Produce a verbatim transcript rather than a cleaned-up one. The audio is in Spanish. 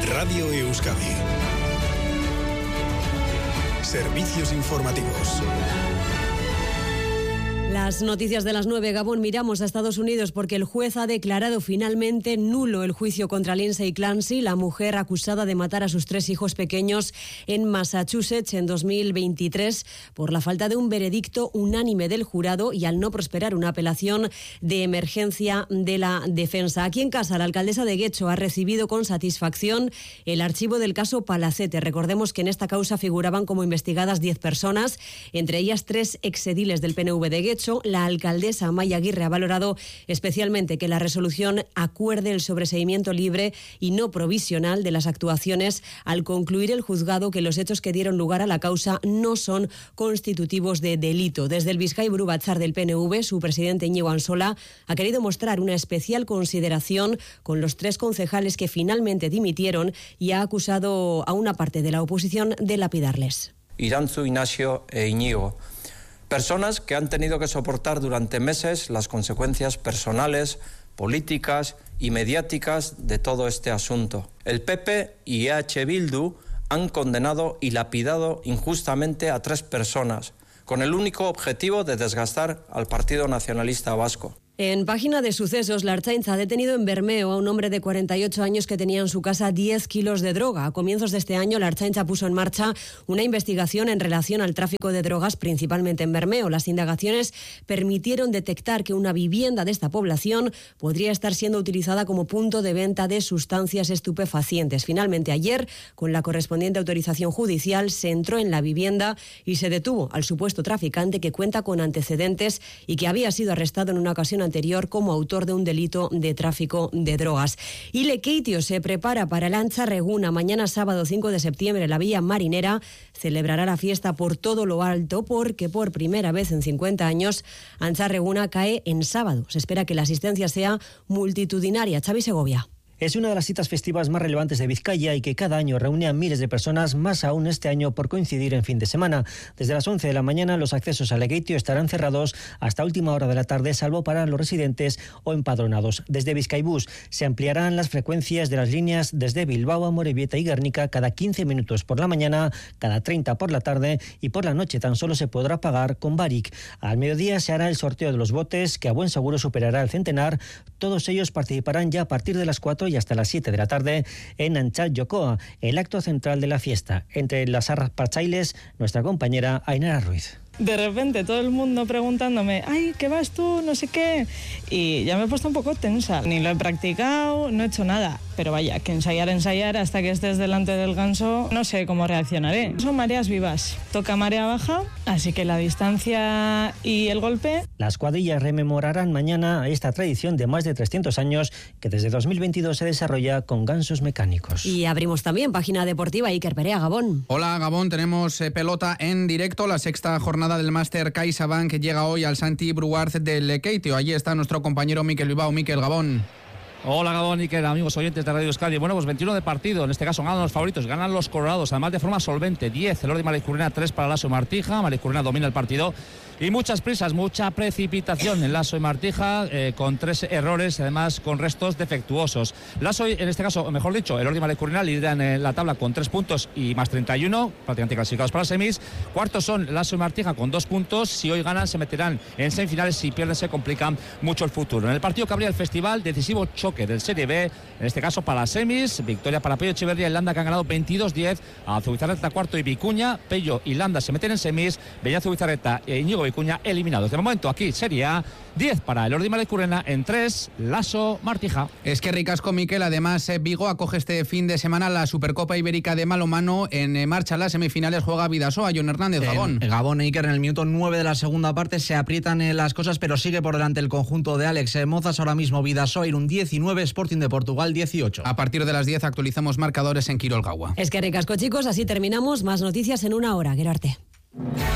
Radio Euskadi. Servicios informativos. Las noticias de las nueve. Gabón, miramos a Estados Unidos porque el juez ha declarado finalmente nulo el juicio contra Lindsay Clancy, la mujer acusada de matar a sus tres hijos pequeños en Massachusetts en dos mil veintitrés por la falta de un veredicto unánime del jurado y al no prosperar una apelación de emergencia de la defensa. Aquí en casa, la alcaldesa de Guecho ha recibido con satisfacción el archivo del caso Palacete. Recordemos que en esta causa figuraban como investigadas diez personas, entre ellas tres exediles del P N V de Guecho. La alcaldesa Amaia Aguirre ha valorado especialmente que la resolución acuerde el sobreseimiento libre y no provisional de las actuaciones al concluir el juzgado que los hechos que dieron lugar a la causa no son constitutivos de delito. Desde el Bizkai Buru Batzar del P N V, su presidente Íñigo Ansola ha querido mostrar una especial consideración con los tres concejales que finalmente dimitieron y ha acusado a una parte de la oposición de lapidarles. Irantzu, Ignacio e Íñigo. Personas que han tenido que soportar durante meses las consecuencias personales, políticas y mediáticas de todo este asunto. El P P y E H Bildu han condenado y lapidado injustamente a tres personas, con el único objetivo de desgastar al Partido Nacionalista Vasco. En página de sucesos, la Ertzaintza ha detenido en Bermeo a un hombre de cuarenta y ocho años que tenía en su casa diez kilos de droga. A comienzos de este año, la Ertzaintza puso en marcha una investigación en relación al tráfico de drogas, principalmente en Bermeo. Las indagaciones permitieron detectar que una vivienda de esta población podría estar siendo utilizada como punto de venta de sustancias estupefacientes. Finalmente, ayer, con la correspondiente autorización judicial, se entró en la vivienda y se detuvo al supuesto traficante, que cuenta con antecedentes y que había sido arrestado en una ocasión anterior como autor de un delito de tráfico de drogas. Y Lekeitio se prepara para el Antxarreguna. Mañana sábado cinco de septiembre la Villa Marinera celebrará la fiesta por todo lo alto porque por primera vez en cincuenta años Antxarreguna cae en sábado. Se espera que la asistencia sea multitudinaria. Xavi Segovia. Es una de las citas festivas más relevantes de Vizcaya y que cada año reúne a miles de personas, más aún este año por coincidir en fin de semana. Desde las once de la mañana los accesos a Lekeitio estarán cerrados hasta última hora de la tarde, salvo para los residentes o empadronados. Desde Bizkaibus se ampliarán las frecuencias de las líneas desde Bilbao a Amorebieta y Guernica cada quince minutos por la mañana, cada treinta por la tarde y por la noche tan solo se podrá pagar con Barik. Al mediodía se hará el sorteo de los botes, que a buen seguro superará el centenar. Todos ellos participarán ya a partir de las cuatro y hasta las siete de la tarde en Anchal Yokoa, el acto central de la fiesta. Entre las arras parchailes, nuestra compañera Ainara Ruiz. De repente todo el mundo preguntándome, ay, ¿qué vas tú? No sé qué. Y ya me he puesto un poco tensa. Ni lo he practicado, no he hecho nada. Pero vaya, que ensayar, ensayar hasta que estés delante del ganso, no sé cómo reaccionaré. Son mareas vivas. Toca marea baja, así que la distancia y el golpe. Las cuadrillas rememorarán mañana esta tradición de más de trescientos años que desde dos mil veintidós se desarrolla con gansos mecánicos. Y abrimos también página deportiva. Iker Perea, Gabón. Hola, Gabón. Tenemos eh, pelota en directo. La sexta jornada del Máster CaixaBank que llega hoy al Santi Bruart del Lekeitio. Allí está nuestro compañero Mikel Bilbao. Mikel, Gabón. Hola Gabón, Iker, amigos oyentes de Radio Euskadi. Bueno, pues veintiuno de partido, en este caso ganan los favoritos, ganan los colorados, además de forma solvente. diez, el Ordi Malaizkurrena, tres para Lasso y Martija. Malaizkurrena domina el partido. Y muchas prisas, mucha precipitación en Lasso y Martija, eh, con tres errores, además con restos defectuosos. Lasso, en este caso, mejor dicho, el Ordi Malaizkurrena lideran en la tabla con tres puntos y más treinta y uno, prácticamente clasificados para semis. Cuartos son Lasso y Martija con dos puntos. Si hoy ganan, se meterán en semifinales. Si pierden, se complican mucho el futuro. En el partido que abría el festival, decisivo choque del Serie B, en este caso para las semis. Victoria para Pello Echeverría y Landa, que han ganado veintidós diez a Zubizarreta cuarto y Vicuña. Pello y Landa se meten en semis. Beñat Zubizarreta e Íñigo Vicuña eliminados. De momento aquí Serie A, diez para el Ordi Malaizkurrena, en tres Lasso Martija. Es que ricasco, Miquel. Además, eh, Vigo acoge este fin de semana la Supercopa Ibérica de Balonmano. En eh, marcha las semifinales juega Bidasoa. John Hernández, Gabón. En, Gabón e Iker, en el minuto nueve de la segunda parte se aprietan eh, las cosas, pero sigue por delante el conjunto de Alex eh, Mozas. Ahora mismo Bidasoa Irún diecinueve, Sporting de Portugal dieciocho. A partir de las diez actualizamos marcadores en Quirolgaua. Es que ricasco, chicos. Así terminamos. Más noticias en una hora. Quiero arte.